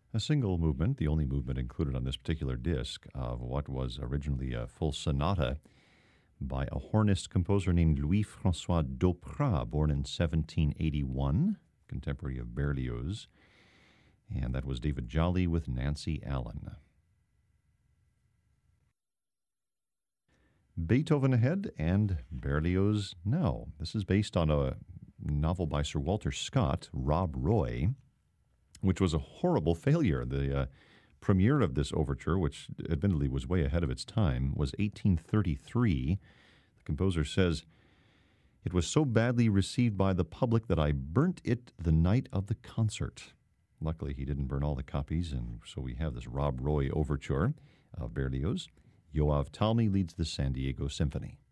A single movement, the only movement included on this particular disc of what was originally a full sonata by a hornist composer named Louis-François Doprat, born in 1781, contemporary of Berlioz. And that was David Jolly with Nancy Allen. Beethoven ahead and Berlioz now. This is based on a novel by Sir Walter Scott, Rob Roy, which was a horrible failure. The premiere of this overture, which admittedly was way ahead of its time, was 1833. The composer says, "It was so badly received by the public that I burnt it the night of the concert." Luckily, he didn't burn all the copies, and so we have this Rob Roy overture of Berlioz. Yoav Talmy leads the San Diego Symphony.